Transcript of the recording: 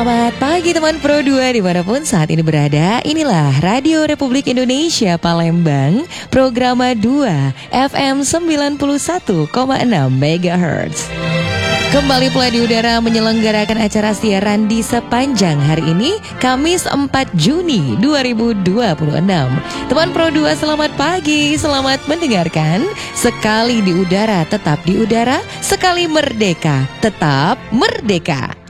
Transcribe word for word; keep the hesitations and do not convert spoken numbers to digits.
Selamat pagi teman Pro dua dimanapun saat ini berada. Inilah Radio Republik Indonesia Palembang, Programa dua F M sembilan puluh satu koma enam megahertz. Kembali pula di udara menyelenggarakan acara siaran di sepanjang hari ini, Kamis empat Juni dua ribu dua puluh enam. Teman Pro dua, selamat pagi, selamat mendengarkan. Sekali di udara, tetap di udara. Sekali merdeka, tetap merdeka.